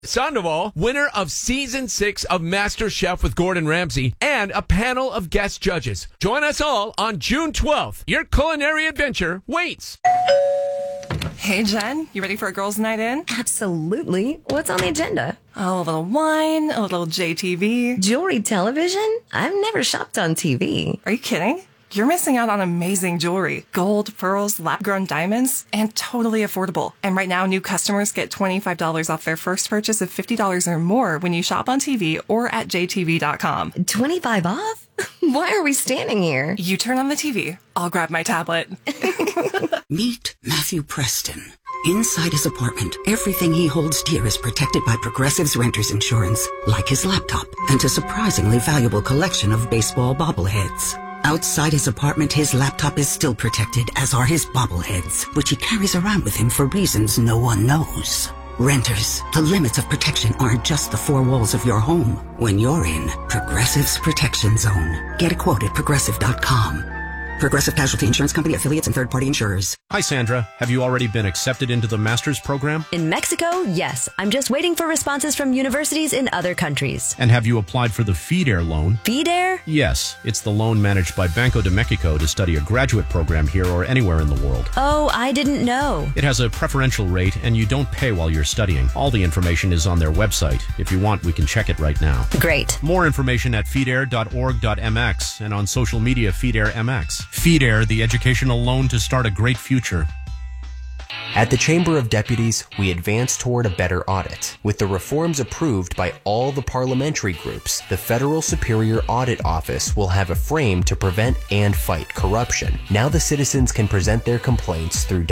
Sandoval, winner of Season 6 of MasterChef with Gordon Ramsay, and a panel of guest judges. Join us all on June 12th. Your culinary adventure waits. Hey, Jen, you ready for a girls' night in? Absolutely. What's on the agenda? Oh, a little wine, a little JTV. Jewelry television? I've never shopped on TV. Are you kidding? You're missing out on amazing jewelry. Gold, pearls, lab-grown diamonds, and totally affordable. And right now, new customers get $25 off their first purchase of $50 or more when you shop on TV or at jtv.com. 25 off? Why are we standing here? You turn on the TV. I'll grab my tablet. Meet Matthew Preston. Inside his apartment, everything he holds dear is protected by Progressive's Renter's Insurance, like his laptop and a surprisingly valuable collection of baseball bobbleheads. Outside his apartment, his laptop is still protected, as are his bobbleheads, which he carries around with him for reasons no one knows. Renters, the limits of protection aren't just the four walls of your home. When you're in Progressive's Protection Zone, get a quote at Progressive.com. Progressive Casualty Insurance Company, affiliates, and third-party insurers. Hi, Sandra. Have you already been accepted into the master's program? In Mexico, yes. I'm just waiting for responses from universities in other countries. And have you applied for the FeedAir loan? FeedAir? Yes. It's the loan managed by Banco de Mexico to study a graduate program here or anywhere in the world. Oh, I didn't know. It has a preferential rate, and you don't pay while you're studying. All the information is on their website. If you want, we can check it right now. Great. More information at feedair.org.mx and on social media FeedAirMX. FeedAir, the educational loan to start a great future. At the Chamber of Deputies, we advance toward a better audit. With the reforms approved by all the parliamentary groups, the Federal Superior Audit Office will have a frame to prevent and fight corruption. Now the citizens can present their complaints through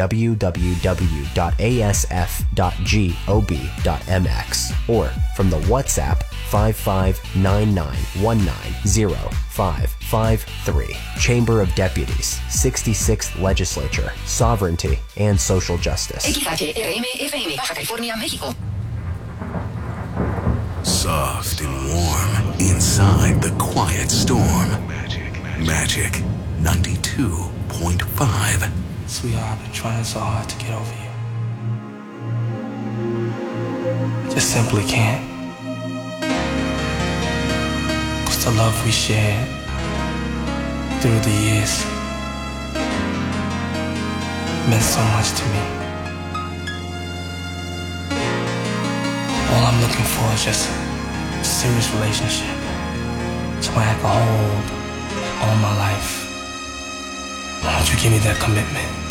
www.asf.gov.mx or from the WhatsApp 5599190553. Chamber of Deputies, 66th Legislature, Sovereignty and Social Justice. Soft and warm inside the quiet storm. Magic 92.5. Sweetheart, I've been trying so hard to get over you. I just simply can't. 'Cause the love we shared through the years meant so much to me. All I'm looking for is just a serious relationship, so I can hold all my life. Why don't you give me that commitment?